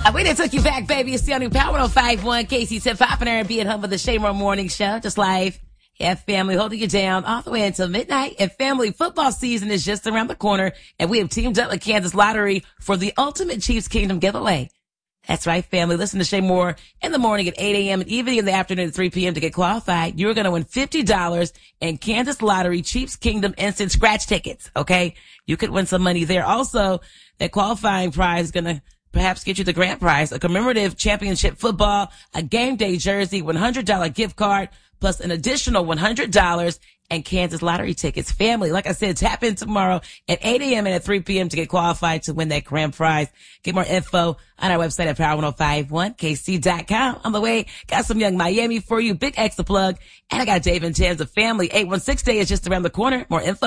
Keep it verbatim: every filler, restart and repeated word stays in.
We done took you back, baby. It's the only Power one oh five point one K C ten five and R and B at home for the Shaymore Morning Show. Just live. Yeah, family holding you down all the way until midnight. And family football season is just around the corner. And we have teamed up with Kansas Lottery for the ultimate Chiefs Kingdom giveaway. That's right, family. Listen to Shaymore in the morning at eight a.m. and even in the afternoon at three p.m. to get qualified. You're going to win fifty dollars in Kansas Lottery Chiefs Kingdom instant scratch tickets. Okay. You could win some money there. Also, that qualifying prize is going to perhaps get you the grand prize, a commemorative championship football, a game day jersey, one hundred dollars gift card, plus an additional one hundred dollars and Kansas Lottery tickets. Family, like I said, tap in tomorrow at eight a.m. and at three p.m. to get qualified to win that grand prize. Get more info on our website at power ten fifty-one K C dot com. On the way, got some Young Miami for you, big extra plug, and I got Dave and Tanza family. eight one six day is just around the corner. More info.